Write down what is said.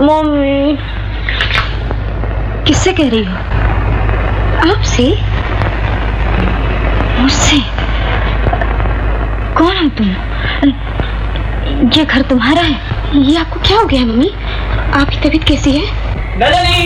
Mummy. किससे कह रही हो? आपसे। मुझसे? कौन हो तुम? ये घर तुम्हारा है? ये आपको क्या हो गया मम्मी? आपकी तबीयत कैसी है?